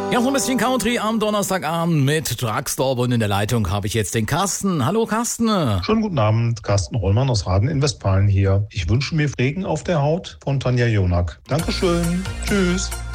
Ja, so ein bisschen Country am Donnerstagabend mit Drugstore und in der Leitung habe ich jetzt den Carsten. Hallo Carsten. Schönen guten Abend, Carsten Rollmann aus Raden in Westfalen hier. Ich wünsche mir Regen auf der Haut von Tanja Jonak. Dankeschön, tschüss.